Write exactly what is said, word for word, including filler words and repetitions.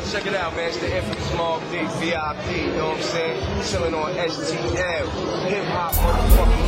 check it out, man. It's the infamous Mark D, V I P, you know what I'm saying? Chilling on S T L, hip hop, motherfucker.